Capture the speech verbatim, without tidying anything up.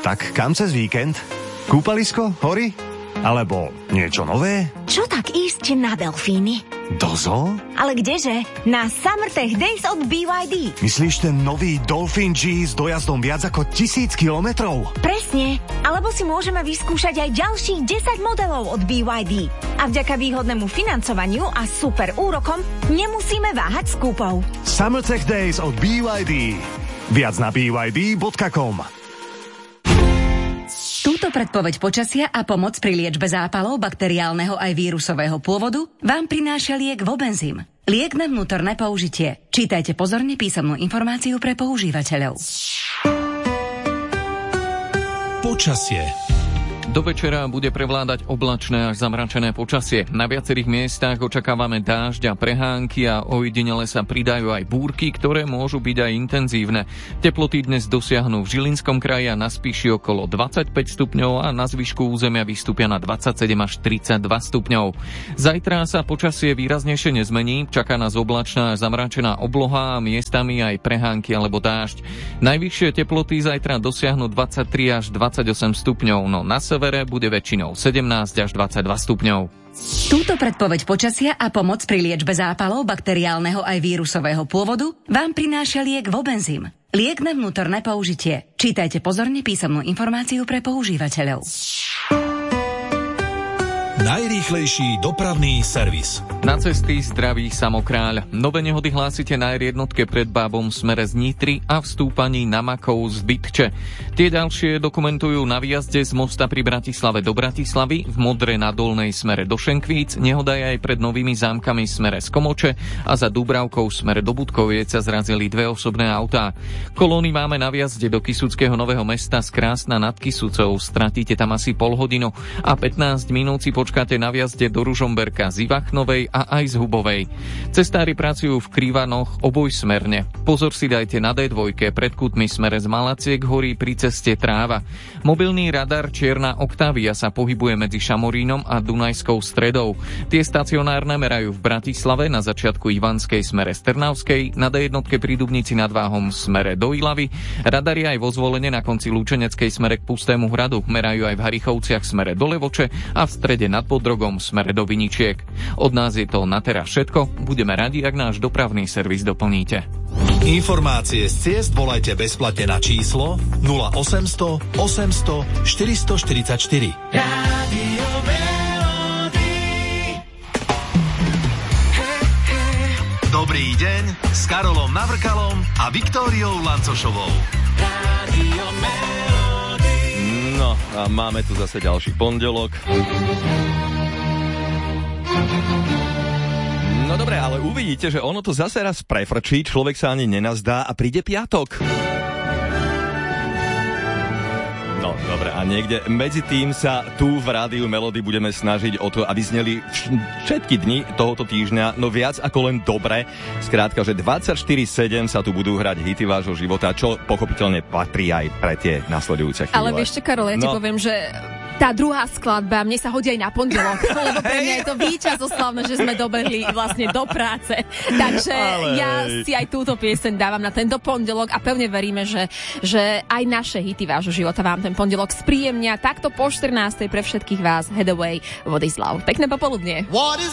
Tak kam cez víkend? Kúpalisko? Hory? Alebo niečo nové? Čo tak ísť na delfíny? Do zoo? Ale kdeže? Na Summertech Days od bé vaj dé. Myslíš ten nový Dolphin G s dojazdom viac ako tisíc kilometrov? Presne. Alebo si môžeme vyskúšať aj ďalších desať modelov od bé vaj dé. A vďaka výhodnému financovaniu a super úrokom nemusíme váhať s kúpou. Summertech Days od bé vaj dé. Viac na b y d bodka com. Túto predpoveď počasia a pomoc pri liečbe zápalov bakteriálneho aj vírusového pôvodu vám prináša liek Vobenzym. Liek na vnútorné použitie. Čítajte pozorne písomnú informáciu pre používateľov. Počasie. Do večera bude prevládať oblačné až zamračené počasie. Na viacerých miestach očakávame dážď a prehánky a ojedinele sa pridajú aj búrky, ktoré môžu byť aj intenzívne. Teploty dnes dosiahnu v Žilinskom kraji a na Spiši okolo dvadsaťpäť stupňov a na zvyšku územia vystúpia na dvadsaťsedem až tridsaťdva stupňov. Zajtra sa počasie výraznejšie nezmení, čaká nás oblačná až zamračená obloha a miestami aj prehánky alebo dážď. Najvyššie teploty zajtra dosiahnu dvadsaťtri až dvadsaťosem stupňov, no na severe bude väčšinou sedemnásť až dvadsaťdva stupňov. Túto predpoveď počasia a pomoc pri liečbe zápalov bakteriálneho aj vírusového pôvodu vám prináša liek Vobenzym. Liek na vnútorné použitie. Čítajte pozorne písomnú informáciu pre používateľov. Najrýchlejší dopravný servis. Na cesty zdraví Samokráľ. Nové nehody hlásite na er jednotke pred Bábom v smere z Nitry a v stúpaní na Makov z Bytče. Tie ďalšie dokumentujú na výjazde z mosta pri Bratislave do Bratislavy, v Modre na Dolnej smere do Šenkvíc, nehoda je aj pred Novými Zámkami smere z Komoče a za Dúbravkou smere do Budkoviec sa zrazili dve osobné autá. Kolóny máme na výjazde do Kysuckého Nového Mesta z Krásna nad Kysucou, stratíte tam asi pol hodinu a pätnásť minút si počkáte na výjazde do Ružomberka z Ivachnovej a aj z Hubovej. Cestári pracujú v Krivanoch obojsmerne. Pozor si dajte na dé dva pred Kutmi smere z Malaciek horí pri ceste Tráva. Mobilný radar Čierna Oktávia sa pohybuje medzi Šamorínom a Dunajskou Stredou. Tie stacionárne merajú v Bratislave na začiatku Ivanskej smere z Trnavskej, na dé jedna pri Dubnici nad Váhom smere do Ilavy. Radary aj vo Zvolene na konci Lučeneckej smere k Pustému hradu. Merajú aj v Harichovciach smere do Levoče a v strede nad Podrogom smere do Viničiek. Od nás je to na teraz všetko. Budeme radi, ak náš dopravný servis doplníte. Informácie z ciest volajte bezplatne na číslo nula osemsto osemsto štyristoštyridsaťštyri. Rádio Melody. Dobrý deň s Karolom Navrkalom a Viktóriou Lancošovou. Rádio Melody. No a máme tu zase ďalší pondelok. No dobre, ale uvidíte, že ono to zase raz prefrčí, človek sa ani nenazdá a príde piatok. No, dobre, a niekde medzi tým sa tu v Rádiu Melody budeme snažiť o to, aby zneli všetky dni tohoto týždňa, no viac ako len dobre. Skrátka, že dvadsaťštyri sedem sa tu budú hrať hity vášho života, čo pochopiteľne patrí aj pre tie nasledujúce chvíle. Ale vieš čo, Karol, ja ti no. poviem, že tá druhá skladba, mne sa hodí aj na pondelok, lebo pre mňa je to víťazoslavné, že sme dobehli vlastne do práce. Takže ale... ja si aj túto pieseň dávam na tento pondelok a pevne veríme, že, že aj naše hity vášho života vám ten pondelok spríjemnia. Takto po štrnástej pre všetkých vás Headaway, What is Love. Pekné popoludnie. What is